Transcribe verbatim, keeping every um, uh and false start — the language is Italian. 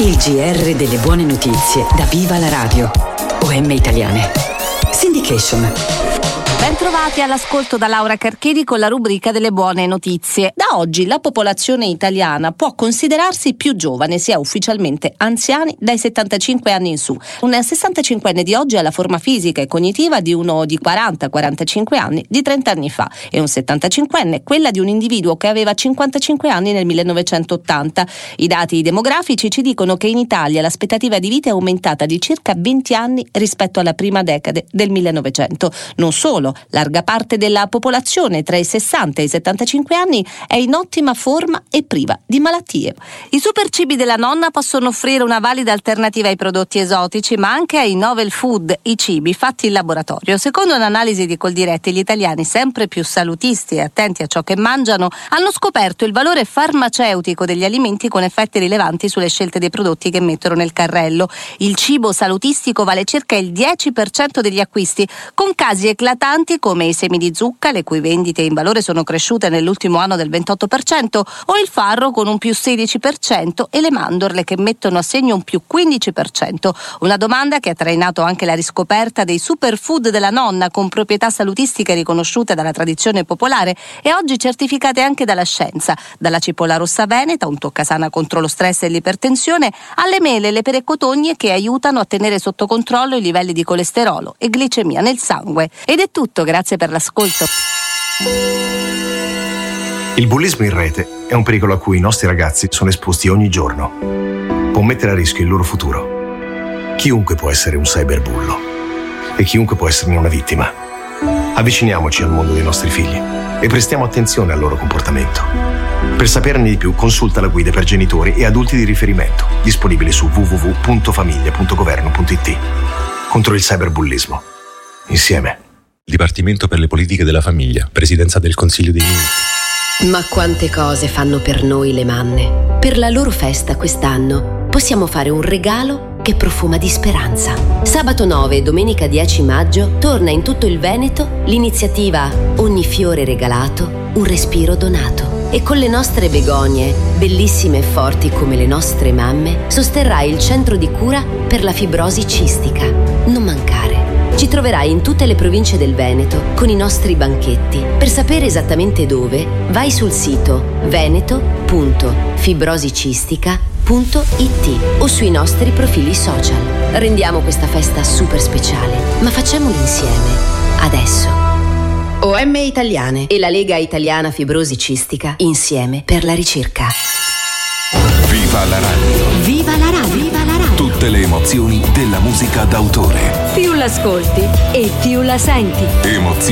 Il G R delle buone notizie da Viva la Radio. O M Italiane. Syndication. Bentrovati all'ascolto da Laura Carchedi con la rubrica delle buone notizie. Da oggi la popolazione italiana può considerarsi più giovane, sia ufficialmente anziani dai settantacinque anni in su. Un sessantacinquenne di oggi ha la forma fisica e cognitiva di uno di quaranta quarantacinque anni di trenta anni fa e un settantacinquenne quella di un individuo che aveva cinquantacinque anni nel millenovecentottanta. I dati demografici ci dicono che in Italia l'aspettativa di vita è aumentata di circa venti anni rispetto alla prima decade del millenovecento. Non solo, larga parte della popolazione tra i sessanta e i settantacinque anni è in ottima forma e priva di malattie. I supercibi della nonna possono offrire una valida alternativa ai prodotti esotici, ma anche ai novel food, i cibi fatti in laboratorio. Secondo un'analisi di Coldiretti, gli italiani, sempre più salutisti e attenti a ciò che mangiano, hanno scoperto il valore farmaceutico degli alimenti con effetti rilevanti sulle scelte dei prodotti che mettono nel carrello. Il cibo salutistico vale circa il dieci per cento degli acquisti, con casi eclatanti come i semi di zucca, le cui vendite in valore sono cresciute nell'ultimo anno del ventotto per cento, o il farro con un più sedici per cento e le mandorle che mettono a segno un più quindici per cento. Una domanda che ha trainato anche la riscoperta dei superfood della nonna, con proprietà salutistiche riconosciute dalla tradizione popolare e oggi certificate anche dalla scienza, dalla cipolla rossa veneta, un toccasana contro lo stress e l'ipertensione, alle mele e le pere cotogne che aiutano a tenere sotto controllo i livelli di colesterolo e glicemia nel sangue. Ed è tutto. Grazie per l'ascolto. Il bullismo in rete è un pericolo a cui i nostri ragazzi sono esposti ogni giorno. Può mettere a rischio il loro futuro. Chiunque può essere un cyberbullo e chiunque può esserne una vittima. Avviciniamoci al mondo dei nostri figli e prestiamo attenzione al loro comportamento. Per saperne di più, consulta la guida per genitori e adulti di riferimento, disponibile su w w w punto famiglia punto governo punto i t. Contro il cyberbullismo. Insieme. Dipartimento per le politiche della famiglia, Presidenza del Consiglio dei Ministri. Ma quante cose fanno per noi le mamme. Per la loro festa quest'anno possiamo fare un regalo che profuma di speranza. Sabato nove e domenica dieci maggio torna in tutto il Veneto l'iniziativa Ogni fiore regalato, un respiro donato. E con le nostre begonie, bellissime e forti come le nostre mamme, sosterrai il centro di cura per la fibrosi cistica. Non mancare. Ci troverai in tutte le province del Veneto con i nostri banchetti. Per sapere esattamente dove, vai sul sito veneto punto fibrosicistica punto i t o sui nostri profili social. Rendiamo questa festa super speciale, ma facciamolo insieme, adesso. O M Italiane e la Lega Italiana Fibrosi Cistica insieme per la ricerca. Viva la radio! Viva la radio! Viva la radio! Tutte le emozioni della musica d'autore. Più l'ascolti e più la senti. Emozioni